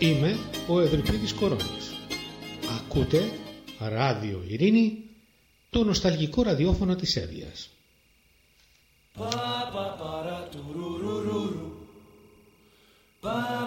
Είμαι ο Ευρυπίδης Κορώνης. Ακούτε Ράδιο Ειρήνη, το νοσταλγικό ραδιόφωνο της Εύβοιας. Pa pa para tururururu. Pa